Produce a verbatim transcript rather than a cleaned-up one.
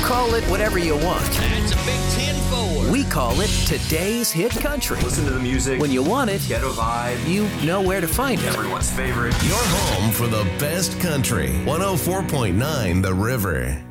Call it whatever you want. That's a big ten four. We call it Today's Hit Country. Listen to the music. When you want it, Get a vibe. you know where to find it. Everyone's favorite. Your home for the best country. one oh four point nine The River.